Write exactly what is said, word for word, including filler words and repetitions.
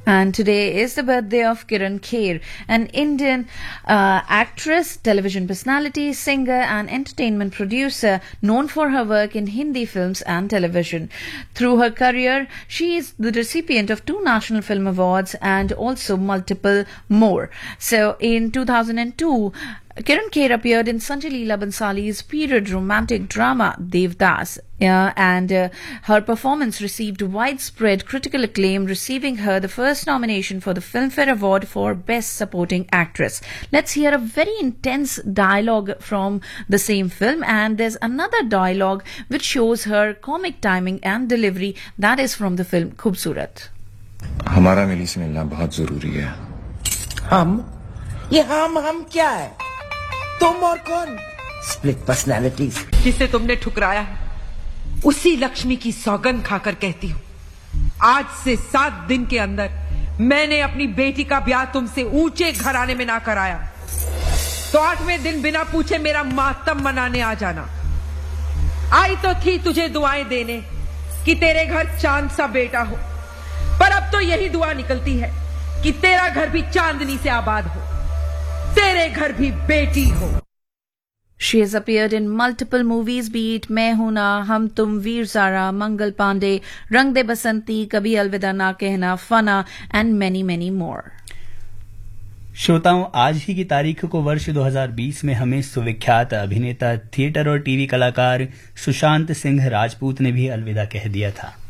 And today is the birthday of Kiran Kher, an Indian uh, actress, television personality, singer and entertainment producer known for her work in Hindi films and television. Through her career, she is the recipient of two National Film Awards and also multiple more. So in two thousand two, Kiran Kher appeared in Sanjay Leela Bansali's period romantic drama Devdas, uh, and uh, her performance received widespread critical acclaim, receiving her the first nomination for the Filmfare Award for Best Supporting Actress. Let's hear a very intense dialogue from the same film, and there's another dialogue which shows her comic timing and delivery, that is from the film Khoobsurat. हमारा मिली से मिलना बहुत जरूरी है। हम? ये हम हम क्या है? तुम और कौन? Split personalities. जिसे तुमने ठुकराया है, उसी लक्ष्मी की सौगंध खाकर कहती हूँ, आज से सात दिन के अंदर मैंने अपनी बेटी का ब्याह तुमसे ऊंचे घराने में ना कराया तो आठवें दिन बिना पूछे मेरा मातम मनाने आ जाना। आई तो थी तुझे दुआएं देने कि तेरे घर चांद सा बेटा हो, पर अब तो यही दुआ निकलती है कि तेरा घर भी चांदनी से आबाद हो, तेरे घर भी बेटी हो। She has appeared in multiple movies, be it मैं हूं ना, हम तुम, वीर ज़ारा, मंगल पांडे, रंग दे बसंती, कभी अलविदा ना कहना, फना and many many more. श्रोताओं, आज ही की तारीख को वर्ष दो हज़ार बीस में हमें सुविख्यात अभिनेता, थिएटर और टीवी कलाकार सुशांत सिंह राजपूत ने भी अलविदा कह दिया था।